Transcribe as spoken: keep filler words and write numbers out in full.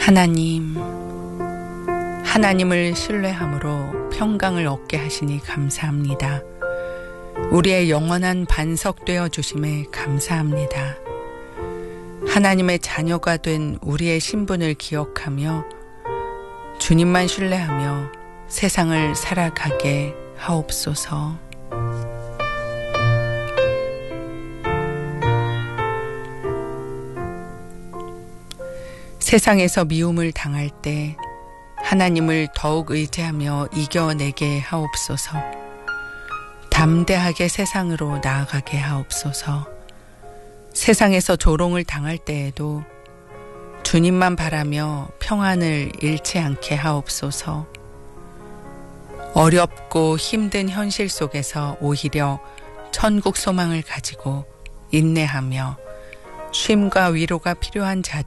하나님, 하나님을 신뢰함으로 평강을 얻게 하시니 감사합니다. 우리의 영원한 반석 되어 주심에 감사합니다. 하나님의 자녀가 된 우리의 신분을 기억하며 주님만 신뢰하며 세상을 살아가게 하옵소서. 세상에서 미움을 당할 때 하나님을 더욱 의지하며 이겨내게 하옵소서. 담대하게 세상으로 나아가게 하옵소서. 세상에서 조롱을 당할 때에도 주님만 바라며 평안을 잃지 않게 하옵소서. 어렵고 힘든 현실 속에서 오히려 천국 소망을 가지고 인내하며 쉼과 위로가 필요한 자들